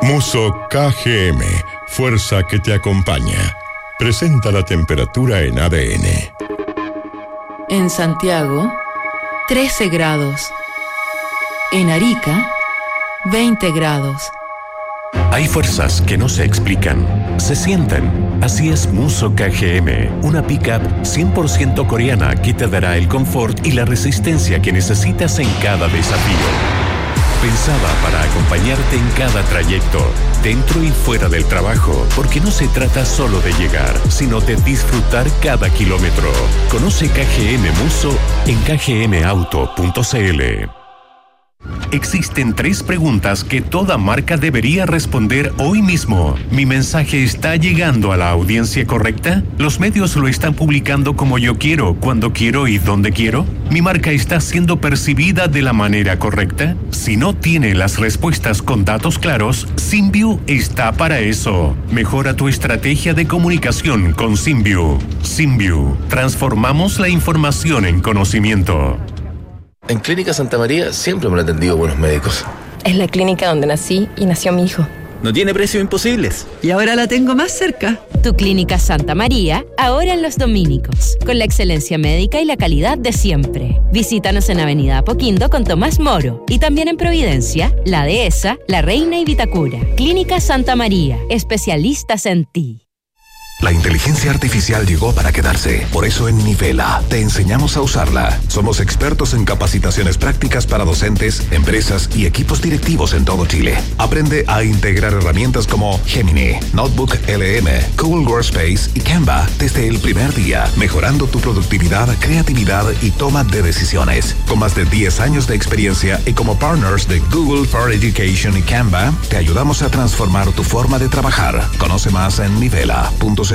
Muso KGM, fuerza que te acompaña. Presenta la temperatura en ADN. En Santiago, 13 grados. En Arica, 20 grados. Hay fuerzas que no se explican, se sienten. Así es Muso KGM, una pickup 100% coreana que te dará el confort y la resistencia que necesitas en cada desafío. Pensada para acompañarte en cada trayecto, dentro y fuera del trabajo, porque no se trata solo de llegar, sino de disfrutar cada kilómetro. Conoce KGM Muso en kgmauto.cl. Existen 3 preguntas que toda marca debería responder hoy mismo. ¿Mi mensaje está llegando a la audiencia correcta? ¿Los medios lo están publicando como yo quiero, cuando quiero y donde quiero? ¿Mi marca está siendo percibida de la manera correcta? Si no tiene las respuestas con datos claros, SymView está para eso. Mejora tu estrategia de comunicación con SymView. SymView. Transformamos la información en conocimiento. En Clínica Santa María siempre me han atendido buenos médicos. Es la clínica donde nací y nació mi hijo. No tiene precios imposibles. Y ahora la tengo más cerca. Tu Clínica Santa María, ahora en Los Dominicos, con la excelencia médica y la calidad de siempre. Visítanos en Avenida Apoquindo con Tomás Moro y también en Providencia, La Dehesa, La Reina y Vitacura. Clínica Santa María, especialistas en ti. La inteligencia artificial llegó para quedarse. Por eso en Nivela te enseñamos a usarla. Somos expertos en capacitaciones prácticas para docentes, empresas y equipos directivos en todo Chile. Aprende a integrar herramientas como Gemini, Notebook LM, Google Workspace y Canva desde el primer día, mejorando tu productividad, creatividad y toma de decisiones. Con más de 10 años de experiencia y como partners de Google for Education y Canva, te ayudamos a transformar tu forma de trabajar. Conoce más en nivela.cl.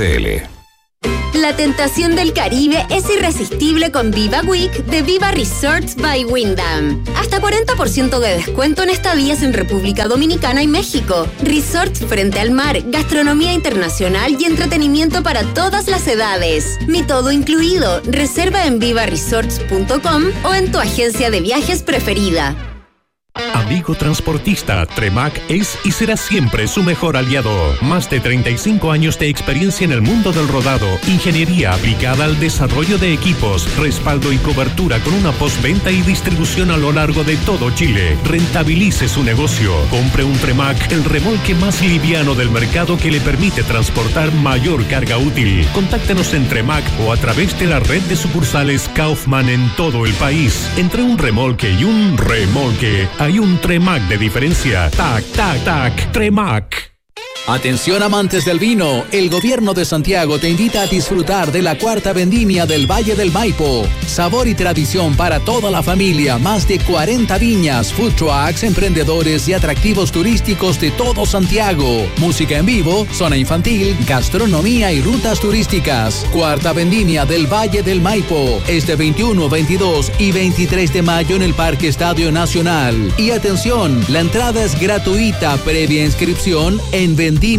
La tentación del Caribe es irresistible con Viva Week de Viva Resorts by Wyndham. Hasta 40% de descuento en estadías en República Dominicana y México. Resorts frente al mar, gastronomía internacional y entretenimiento para todas las edades. Mi todo incluido. Reserva en vivaresorts.com o en tu agencia de viajes preferida. Amigo transportista, Tremac es y será siempre su mejor aliado. Más de 35 años de experiencia en el mundo del rodado, ingeniería aplicada al desarrollo de equipos, respaldo y cobertura con una postventa y distribución a lo largo de todo Chile. Rentabilice su negocio. Compre un Tremac, el remolque más liviano del mercado que le permite transportar mayor carga útil. Contáctenos en Tremac o a través de la red de sucursales Kaufman en todo el país. Entre un remolque y un remolque, hay un Tremac de diferencia. Tac, tac, tac. Tremac. Atención amantes del vino, el gobierno de Santiago te invita a disfrutar de la 4ª vendimia del Valle del Maipo. Sabor y tradición para toda la familia, más de 40 viñas, food trucks, emprendedores y atractivos turísticos de todo Santiago. Música en vivo, zona infantil, gastronomía y rutas turísticas. 4ª vendimia del Valle del Maipo, este 21, 22 y 23 de mayo en el Parque Estadio Nacional. Y atención, la entrada es gratuita previa inscripción en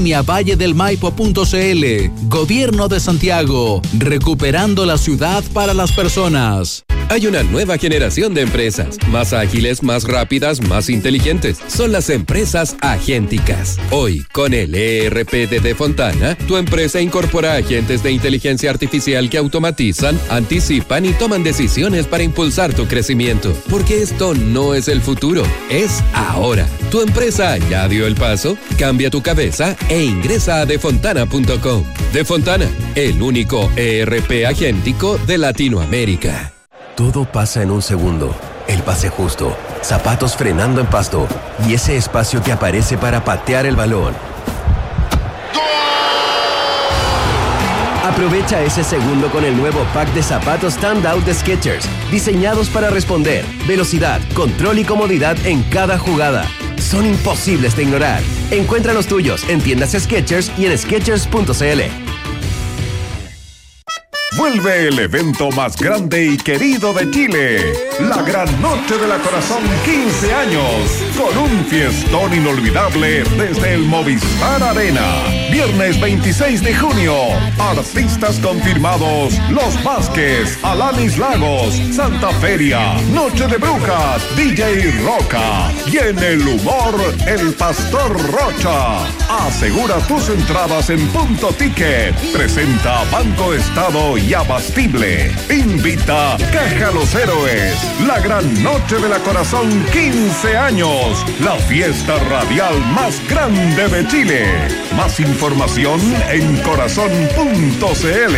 vendimiavalledelmaipo.cl. Gobierno de Santiago, recuperando la ciudad para las personas. Hay una nueva generación de empresas, más ágiles, más rápidas, más inteligentes. Son las empresas agénticas. Hoy, con el ERP de Fontana, tu empresa incorpora agentes de inteligencia artificial que automatizan, anticipan y toman decisiones para impulsar tu crecimiento. Porque esto no es el futuro, es ahora. ¿Tu empresa ya dio el paso? Cambia tu cabeza e ingresa a defontana.com. Defontana, el único ERP agéntico de Latinoamérica. Todo pasa en un segundo. El pase justo, zapatos frenando en pasto y ese espacio que aparece para patear el balón. Aprovecha ese segundo con el nuevo pack de zapatos Standout de Skechers, diseñados para responder, velocidad, control y comodidad en cada jugada. Son imposibles de ignorar. Encuentra los tuyos en tiendas Skechers y en Skechers.cl. Vuelve el evento más grande y querido de Chile, la Gran Noche de la Corazón 15 años, con un fiestón inolvidable desde el Movistar Arena. Viernes 26 de junio. Artistas confirmados: Los Vázquez, Alanis Lagos, Santa Feria, Noche de Brujas, DJ Roca. Y en el humor, el Pastor Rocha. Asegura tus entradas en Punto Ticket. Presenta Banco Estado y Abastible. Invita Caja Los Héroes. La gran noche de la Corazón 15 años. La fiesta radial más grande de Chile. Más información en corazón.cl.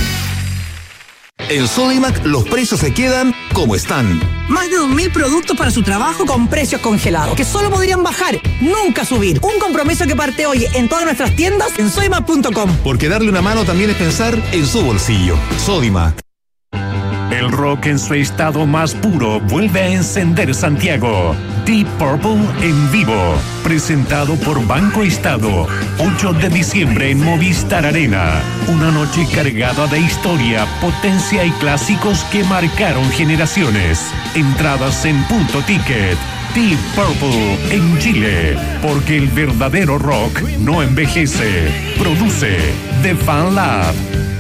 En Sodimac los precios se quedan como están. Más de 2.000 productos para su trabajo con precios congelados, que solo podrían bajar, nunca subir. Un compromiso que parte hoy en todas nuestras tiendas en sodimac.com. Porque darle una mano también es pensar en su bolsillo. Sodimac. El rock en su estado más puro vuelve a encender Santiago. Deep Purple en vivo, presentado por Banco Estado, 8 de diciembre en Movistar Arena. Una noche cargada de historia, potencia y clásicos que marcaron generaciones. Entradas en Punto Ticket. Deep Purple en Chile, porque el verdadero rock no envejece. Produce The Fan Lab.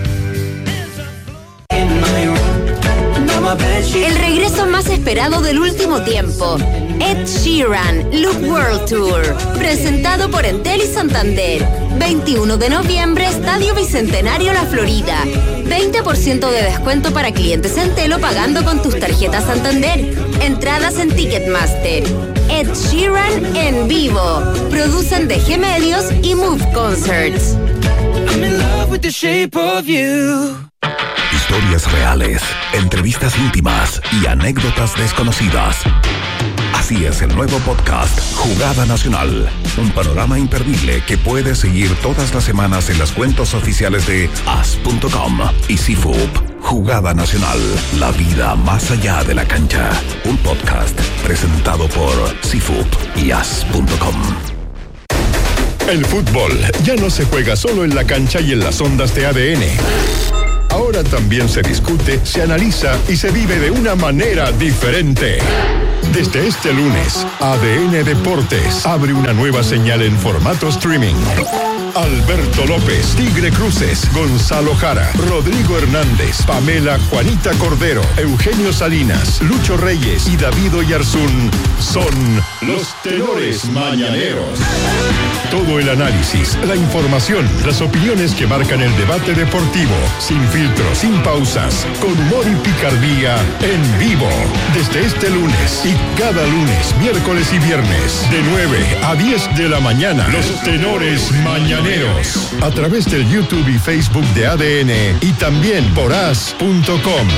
El regreso más esperado del último tiempo. Ed Sheeran, Look World Tour, presentado por Entel y Santander. 21 de noviembre, Estadio Bicentenario La Florida. 20% de descuento para clientes Entel pagando con tus tarjetas Santander. Entradas en Ticketmaster. Ed Sheeran en vivo. Producen DG Medios y Move Concerts. I'm in love with the shape of you. Historias reales, entrevistas íntimas y anécdotas desconocidas. Así es el nuevo podcast Jugada Nacional. Un panorama imperdible que puedes seguir todas las semanas en las cuentas oficiales de as.com y CIFUP. Jugada Nacional, la vida más allá de la cancha. Un podcast presentado por CIFUP y as.com. El fútbol ya no se juega solo en la cancha y en las ondas de ADN. Ahora también se discute, se analiza y se vive de una manera diferente. Desde este lunes, ADN Deportes abre una nueva señal en formato streaming. Alberto López, Tigre Cruces, Gonzalo Jara, Rodrigo Hernández, Pamela Juanita Cordero, Eugenio Salinas, Lucho Reyes y David Oyarzún son los tenores mañaneros. Todo el análisis, la información, las opiniones que marcan el debate deportivo, sin filtros, sin pausas, con humor y picardía, en vivo. Desde este lunes y cada lunes, miércoles y viernes, de 9 a 10 de la mañana, los tenores mañaneros. A través del YouTube y Facebook de ADN y también por as.com.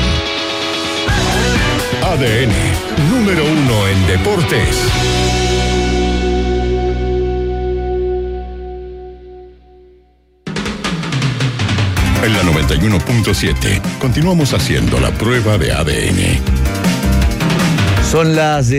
ADN, número 1 en deportes. En la 91.7 continuamos haciendo la prueba de ADN. Son las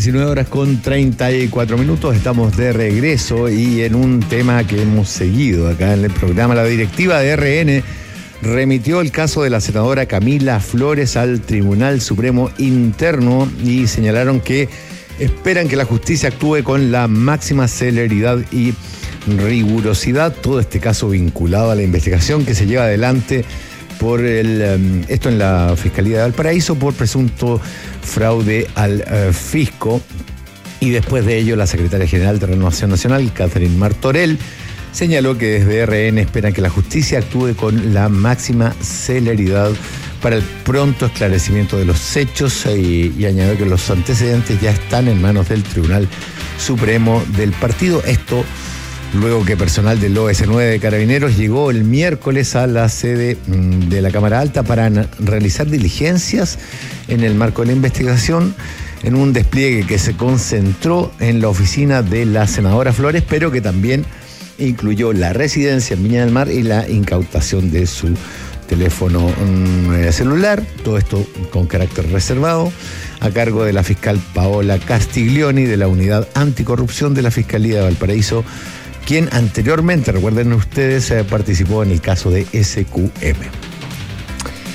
19:34. Estamos de regreso y en un tema que hemos seguido acá en el programa. La directiva de RN remitió el caso de la senadora Camila Flores al Tribunal Supremo Interno y señalaron que esperan que la justicia actúe con la máxima celeridad y rigurosidad. Todo este caso vinculado a la investigación que se lleva adelante por esto en la Fiscalía de Valparaíso por presunto fraude al fisco. Y después de ello, la secretaria general de Renovación Nacional, Catherine Martorell, señaló que desde RN esperan que la justicia actúe con la máxima celeridad para el pronto esclarecimiento de los hechos y añadió que los antecedentes ya están en manos del Tribunal Supremo del partido. Esto luego que personal del OS9 de Carabineros llegó el miércoles a la sede de la Cámara Alta para realizar diligencias en el marco de la investigación, en un despliegue que se concentró en la oficina de la senadora Flores, pero que también incluyó la residencia en Viña del Mar y la incautación de su teléfono celular. Todo esto con carácter reservado, a cargo de la fiscal Paola Castiglioni de la Unidad Anticorrupción de la Fiscalía de Valparaíso, quien anteriormente, recuerden ustedes, participó en el caso de SQM.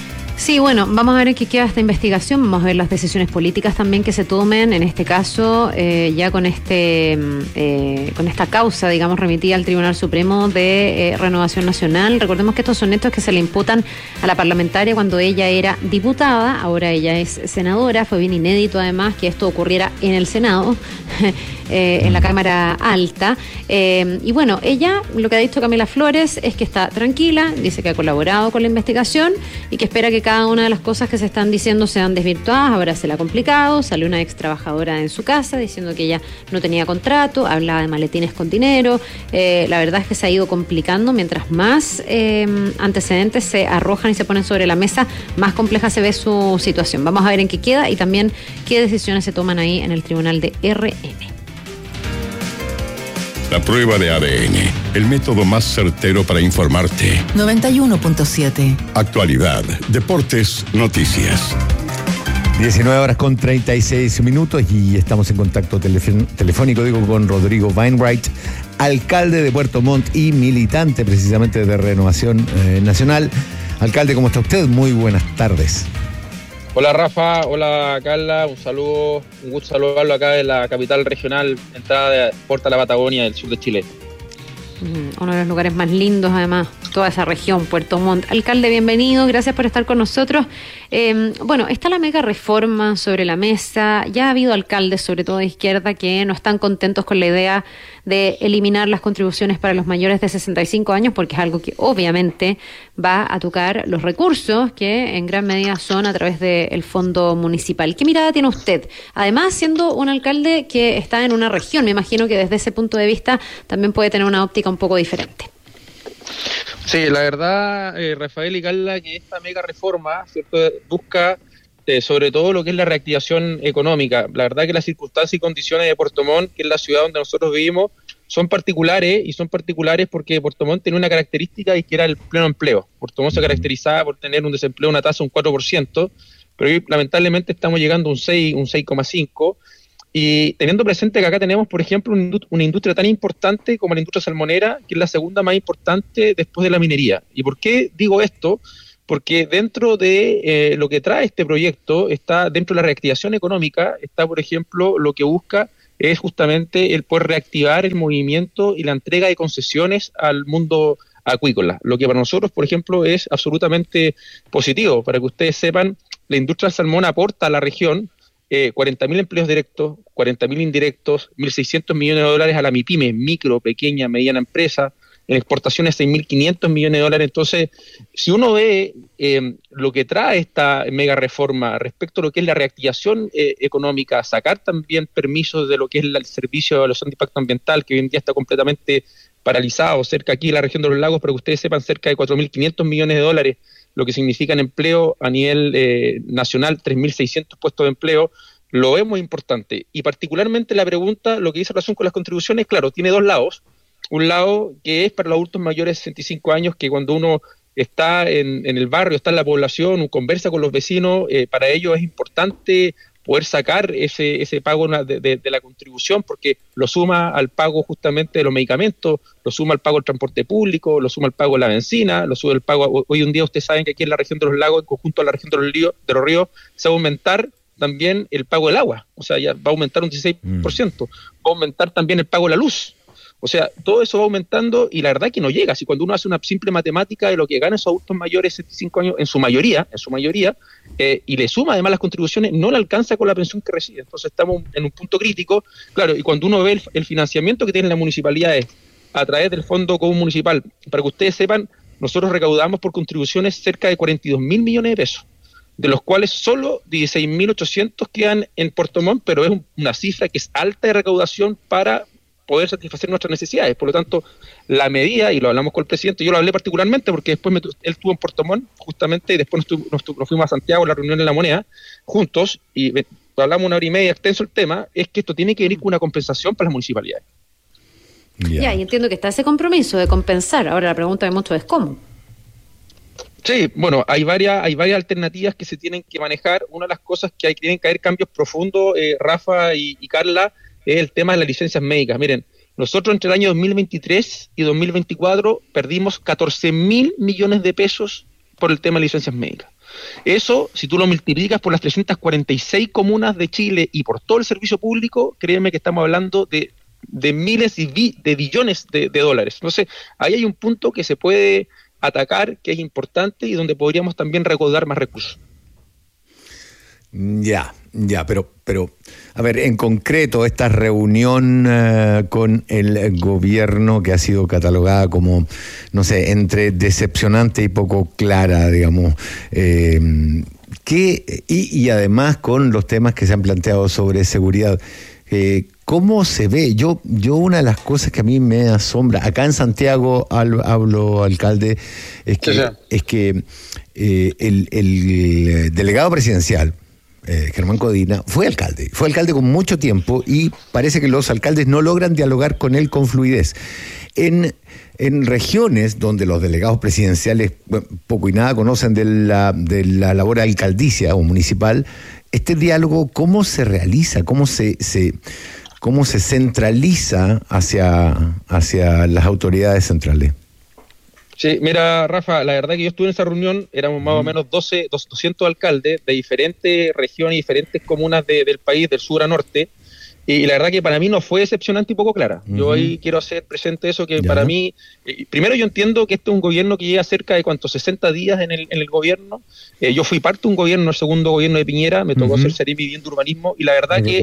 Sí, bueno, vamos a ver en qué queda esta investigación, vamos a ver las decisiones políticas también que se tomen, en este caso, ya con esta causa, digamos, remitida al Tribunal Supremo de Renovación Nacional. Recordemos que estos son hechos que se le imputan a la parlamentaria cuando ella era diputada, ahora ella es senadora. Fue bien inédito además que esto ocurriera en el Senado, en la Cámara Alta. Y bueno, ella, lo que ha dicho Camila Flores es que está tranquila, dice que ha colaborado con la investigación y que espera que cada una de las cosas que se están diciendo sean desvirtuadas. Ahora se le ha complicado, salió una ex trabajadora en su casa diciendo que ella no tenía contrato, hablaba de maletines con dinero. La verdad es que se ha ido complicando, mientras más antecedentes se arrojan y se ponen sobre la mesa, más compleja se ve su situación. Vamos a ver en qué queda y también qué decisiones se toman ahí en el tribunal de RN. La prueba de ADN, el método más certero para informarte. 91.7. Actualidad, deportes, noticias. 19:36 y estamos en contacto telefónico con Rodrigo Wainwright, alcalde de Puerto Montt y militante precisamente de Renovación Nacional. Alcalde, ¿cómo está usted? Muy buenas tardes. Hola Rafa, hola Carla, un saludo, un gusto saludarlo acá de la capital regional, entrada de Puerta la Patagonia del sur de Chile. Uno de los lugares más lindos, además, toda esa región, Puerto Montt. Alcalde, bienvenido, gracias por estar con nosotros. Bueno, está la mega reforma sobre la mesa. Ya ha habido alcaldes, sobre todo de izquierda, que no están contentos con la idea de eliminar las contribuciones para los mayores de 65 años, porque es algo que obviamente va a tocar los recursos que en gran medida son a través del fondo municipal. ¿Qué mirada tiene usted? Además, siendo un alcalde que está en una región, me imagino que desde ese punto de vista también puede tener una óptica un poco diferente. Sí, la verdad, Rafael y Carla, que esta mega reforma, ¿cierto?, busca sobre todo lo que es la reactivación económica. La verdad que las circunstancias y condiciones de Puerto Montt, que es la ciudad donde nosotros vivimos, son particulares, y son particulares porque Puerto Montt tiene una característica y que era el pleno empleo. Puerto Montt se caracterizaba por tener un desempleo, una tasa de un 4%, pero hoy lamentablemente estamos llegando a un 6,5%, y teniendo presente que acá tenemos, por ejemplo, una industria tan importante como la industria salmonera, que es la segunda más importante después de la minería. ¿Y por qué digo esto? Porque dentro de lo que trae este proyecto, está dentro de la reactivación económica, está, por ejemplo, lo que busca es justamente el poder reactivar el movimiento y la entrega de concesiones al mundo acuícola, lo que para nosotros, por ejemplo, es absolutamente positivo. Para que ustedes sepan, la industria del salmón aporta a la región 40.000 empleos directos, 40.000 indirectos, 1.600 millones de dólares a la MIPYME, micro, pequeña, mediana empresa, en exportaciones 6.500 millones de dólares. Entonces, si uno ve lo que trae esta mega reforma respecto a lo que es la reactivación económica, sacar también permisos de lo que es el servicio de evaluación de impacto ambiental, que hoy en día está completamente paralizado, cerca aquí en la región de los lagos, pero que ustedes sepan, cerca de 4.500 millones de dólares, lo que significa en empleo a nivel nacional, 3.600 puestos de empleo, lo vemos importante. Y particularmente la pregunta, lo que dice relación con las contribuciones, claro, tiene dos lados. Un lado que es para los adultos mayores de 65 años, que cuando uno está en el barrio, está en la población, conversa con los vecinos, para ellos es importante poder sacar ese pago de la contribución, porque lo suma al pago justamente de los medicamentos, lo suma al pago del transporte público, lo suma al pago de la benzina, lo sube el pago. Hoy en día ustedes saben que aquí en la región de los lagos, en conjunto a la región de los ríos, se va a aumentar también el pago del agua, o sea, ya va a aumentar un 16%, va a aumentar también el pago de la luz. O sea, todo eso va aumentando y la verdad que no llega. Si cuando uno hace una simple matemática de lo que ganan esos adultos mayores de 75 años, en su mayoría, y le suma además las contribuciones, no le alcanza con la pensión que recibe. Entonces estamos en un punto crítico, claro, y cuando uno ve el financiamiento que tienen las municipalidades a través del Fondo Común Municipal, para que ustedes sepan, nosotros recaudamos por contribuciones cerca de 42.000 millones de pesos, de los cuales solo 16.800 quedan en Puerto Montt, pero es una cifra que es alta de recaudación para poder satisfacer nuestras necesidades. Por lo tanto, la medida, y lo hablamos con el presidente, yo lo hablé particularmente porque después él estuvo en Puerto Montt justamente, y después nos fuimos a Santiago a la reunión en La Moneda juntos, y hablamos 1 hora y media extenso el tema, es que esto tiene que venir con una compensación para las municipalidades. Ya, y entiendo que está ese compromiso de compensar. Ahora la pregunta de muchos es ¿cómo? Sí, bueno, hay varias alternativas que se tienen que manejar. Una de las cosas que tienen que haber cambios profundos, Rafa y Carla, es el tema de las licencias médicas. Miren, nosotros entre el año 2023 y 2024 perdimos 14.000 millones de pesos por el tema de licencias médicas. Eso, si tú lo multiplicas por las 346 comunas de Chile y por todo el servicio público, créeme que estamos hablando de miles de billones de dólares. Entonces, ahí hay un punto que se puede atacar, que es importante y donde podríamos también recaudar más recursos. Ya, pero, a ver, en concreto, esta reunión con el gobierno que ha sido catalogada como, no sé, entre decepcionante y poco clara, digamos, y además con los temas que se han planteado sobre seguridad, ¿cómo se ve? Yo una de las cosas que a mí me asombra, acá en Santiago hablo alcalde, es que el delegado presidencial, Germán Codina, fue alcalde con mucho tiempo y parece que los alcaldes no logran dialogar con él con fluidez. En regiones donde los delegados presidenciales poco y nada conocen de la labor alcaldicia o municipal, este diálogo, ¿cómo se realiza? ¿Cómo se centraliza hacia las autoridades centrales? Sí, mira, Rafa, la verdad que yo estuve en esa reunión, éramos más o menos 200 alcaldes de diferentes regiones, diferentes comunas del país, del sur a norte, y la verdad que para mí no fue decepcionante y poco clara. Yo ahí quiero hacer presente eso, que para mí, primero yo entiendo que este es un gobierno que lleva cerca de 60 días en el gobierno. Yo fui parte de un gobierno, el segundo gobierno de Piñera, me tocó ser Seremi Vivienda Urbanismo, y la verdad que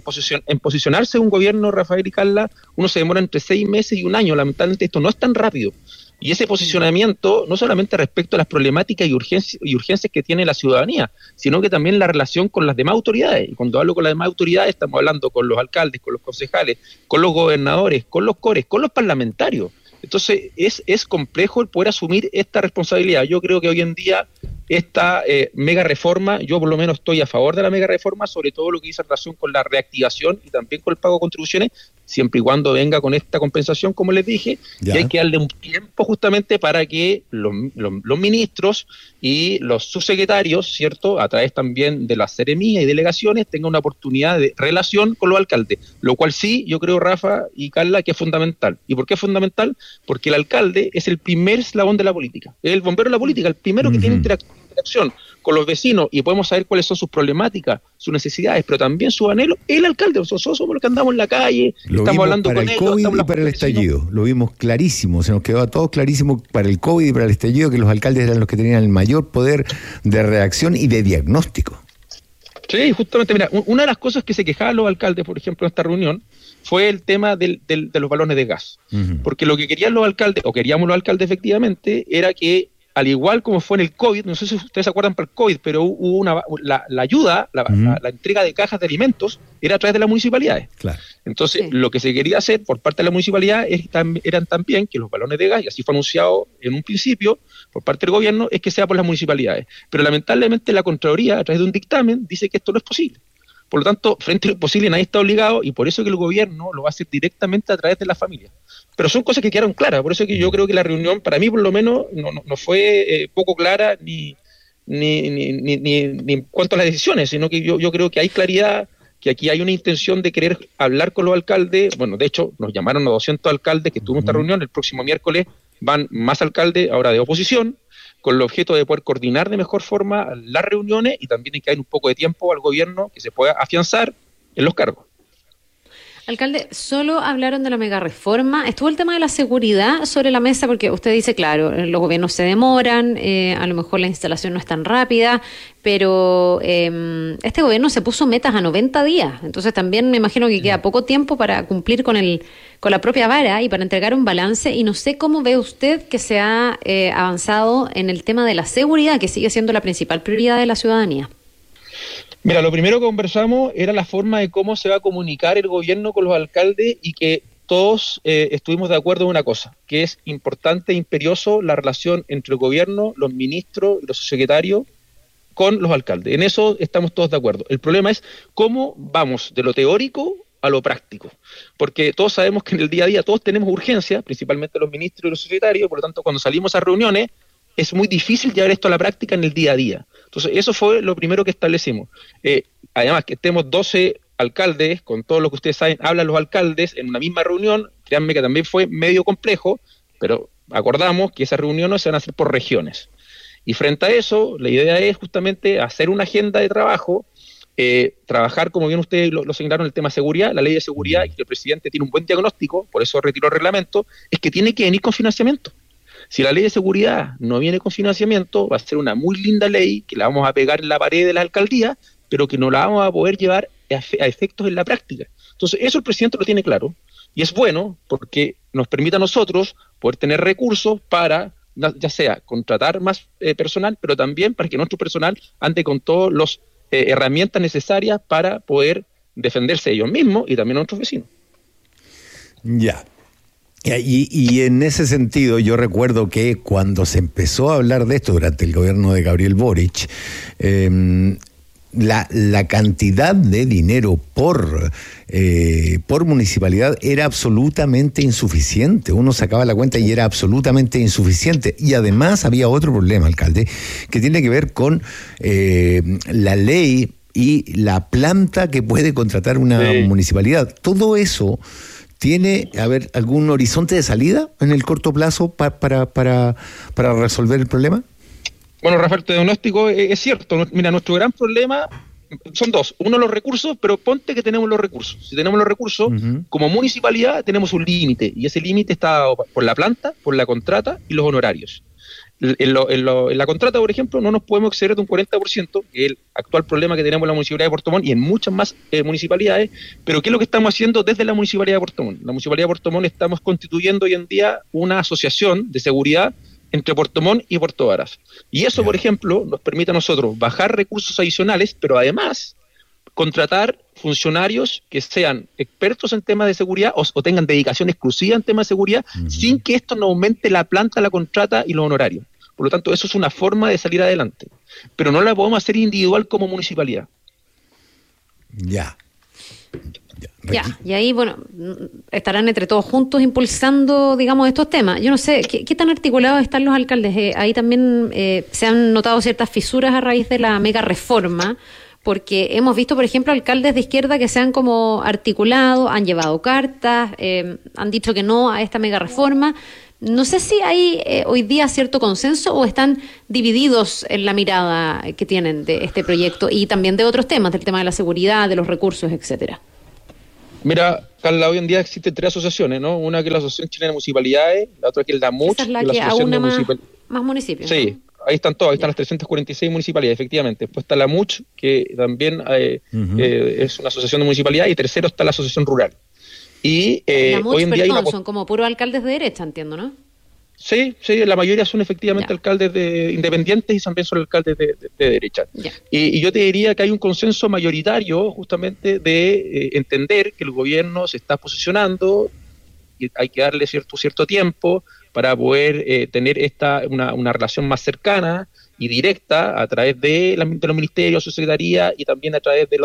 en posicionarse un gobierno, Rafael y Carla, uno se demora entre 6 meses y un año. Lamentablemente esto no es tan rápido. Y ese posicionamiento, no solamente respecto a las problemáticas y urgencias que tiene la ciudadanía, sino que también la relación con las demás autoridades. Y cuando hablo con las demás autoridades, estamos hablando con los alcaldes, con los concejales, con los gobernadores, con los cores, con los parlamentarios. Entonces, es complejo el poder asumir esta responsabilidad. Yo creo que hoy en día esta mega reforma, yo por lo menos estoy a favor de la mega reforma, sobre todo lo que dice en relación con la reactivación y también con el pago de contribuciones, siempre y cuando venga con esta compensación, como les dije, y hay que darle un tiempo justamente para que los ministros y los subsecretarios, ¿cierto?, a través también de las seremías y delegaciones, tengan una oportunidad de relación con los alcaldes, lo cual sí, yo creo, Rafa y Carla, que es fundamental. ¿Y por qué es fundamental? Porque el alcalde es el primer eslabón de la política, es el bombero de la política, el primero que tiene interacción con los vecinos y podemos saber cuáles son sus problemáticas, sus necesidades, pero también sus anhelos. El alcalde, nosotros somos los que andamos en la calle, estamos hablando con ellos. Lo vimos para el COVID y para el estallido, lo vimos clarísimo, se nos quedó a todos clarísimo para el COVID y para el estallido que los alcaldes eran los que tenían el mayor poder de reacción y de diagnóstico. Sí, justamente, mira, una de las cosas que se quejaban los alcaldes, por ejemplo, en esta reunión, fue el tema de los balones de gas. Porque lo que querían los alcaldes, o queríamos los alcaldes efectivamente, era que al igual como fue en el COVID, no sé si ustedes se acuerdan para el COVID, pero hubo la ayuda, la entrega de cajas de alimentos era a través de las municipalidades. Claro. Entonces, lo que se quería hacer por parte de la municipalidad eran también que los balones de gas, y así fue anunciado en un principio por parte del gobierno, es que sea por las municipalidades. Pero lamentablemente la Contraloría, a través de un dictamen, dice que esto no es posible. Por lo tanto, frente a lo posible nadie está obligado y por eso que el gobierno lo va a hacer directamente a través de la familia. Pero son cosas que quedaron claras, por eso que yo creo que la reunión, para mí por lo menos, no fue poco clara ni en cuanto a las decisiones, sino que yo creo que hay claridad, que aquí hay una intención de querer hablar con los alcaldes. Bueno, de hecho, nos llamaron a 200 alcaldes que tuvimos esta reunión, el próximo miércoles van más alcaldes, ahora de oposición, con el objeto de poder coordinar de mejor forma las reuniones y también hay que dar un poco de tiempo al gobierno que se pueda afianzar en los cargos. Alcalde, solo hablaron de la mega reforma. ¿Estuvo el tema de la seguridad sobre la mesa? Porque usted dice, claro, los gobiernos se demoran, a lo mejor la instalación no es tan rápida, pero este gobierno se puso metas a 90 días. Entonces también me imagino que queda poco tiempo para cumplir con la propia vara y para entregar un balance. Y no sé cómo ve usted que se ha avanzado en el tema de la seguridad, que sigue siendo la principal prioridad de la ciudadanía. Mira, lo primero que conversamos era la forma de cómo se va a comunicar el gobierno con los alcaldes y que todos estuvimos de acuerdo en una cosa, que es importante e imperioso la relación entre el gobierno, los ministros y los secretarios con los alcaldes. En eso estamos todos de acuerdo. El problema es cómo vamos de lo teórico a lo práctico, porque todos sabemos que en el día a día todos tenemos urgencias, principalmente los ministros y los secretarios, por lo tanto cuando salimos a reuniones es muy difícil llevar esto a la práctica en el día a día. Entonces, eso fue lo primero que establecimos. Además, que estemos 12 alcaldes, con todo lo que ustedes saben, hablan los alcaldes en una misma reunión, créanme que también fue medio complejo, pero acordamos que esas reuniones se van a hacer por regiones. Y frente a eso, la idea es justamente hacer una agenda de trabajo, trabajar, como bien ustedes lo señalaron, el tema de seguridad, la ley de seguridad, y que el presidente tiene un buen diagnóstico, por eso retiró el reglamento, es que tiene que venir con financiamiento. Si la ley de seguridad no viene con financiamiento, va a ser una muy linda ley que la vamos a pegar en la pared de la alcaldía, pero que no la vamos a poder llevar a efectos en la práctica. Entonces, eso el presidente lo tiene claro, y es bueno porque nos permite a nosotros poder tener recursos para, ya sea contratar más personal, pero también para que nuestro personal ande con todas las herramientas necesarias para poder defenderse ellos mismos y también a nuestros vecinos. Ya. Y en ese sentido, yo recuerdo que cuando se empezó a hablar de esto durante el gobierno de Gabriel Boric, la cantidad de dinero por municipalidad era absolutamente insuficiente. Uno sacaba la cuenta y era absolutamente insuficiente. Y además había otro problema, alcalde, que tiene que ver con la ley y la planta que puede contratar una municipalidad. Todo eso ¿tiene, algún horizonte de salida en el corto plazo para resolver el problema? Bueno, Rafael, tu diagnóstico es cierto. Mira, nuestro gran problema son dos. Uno, los recursos, pero ponte que tenemos los recursos. Si tenemos los recursos, como municipalidad tenemos un límite, y ese límite está dado por la planta, por la contrata y los honorarios. En la contrata, por ejemplo, no nos podemos exceder de un 40%, que es el actual problema que tenemos en la Municipalidad de Puerto Montt y en muchas más municipalidades. Pero ¿qué es lo que estamos haciendo desde la Municipalidad de Puerto Montt? La Municipalidad de Puerto Montt estamos constituyendo hoy en día una asociación de seguridad entre Puerto Montt y Puerto Varas. Y eso, por ejemplo, nos permite a nosotros bajar recursos adicionales, pero además contratar funcionarios que sean expertos en temas de seguridad o tengan dedicación exclusiva en temas de seguridad, sin que esto no aumente la planta, la contrata y los honorarios. Por lo tanto, eso es una forma de salir adelante. Pero no la podemos hacer individual como municipalidad. Ya, y ahí, bueno, estarán entre todos juntos impulsando, digamos, estos temas. Yo no sé, ¿qué tan articulados están los alcaldes? Ahí también se han notado ciertas fisuras a raíz de la mega reforma, porque hemos visto, por ejemplo, alcaldes de izquierda que se han como articulado, han llevado cartas, han dicho que no a esta mega reforma. No sé si hay hoy día cierto consenso o están divididos en la mirada que tienen de este proyecto y también de otros temas, del tema de la seguridad, de los recursos, etcétera. Mira, Carla, hoy en día existen 3 asociaciones, ¿no? Una que es la Asociación Chilena de Municipalidades, la otra que es la MUCH. Esa es la que aúna más municipios. Sí, ¿no? Ahí están todas, ahí están las 346 municipalidades, efectivamente. Después está la MUCH, que también es una asociación de municipalidades, y tercero está la Asociación Rural. Y la MUCH, hoy en día son como puros alcaldes de derecha, entiendo, ¿no? Sí, la mayoría son efectivamente alcaldes independientes y también son alcaldes de derecha. Y yo te diría que hay un consenso mayoritario justamente de entender que el gobierno se está posicionando y hay que darle cierto tiempo para poder tener una relación más cercana y directa a través de los ministerios, su secretaría y también a través de los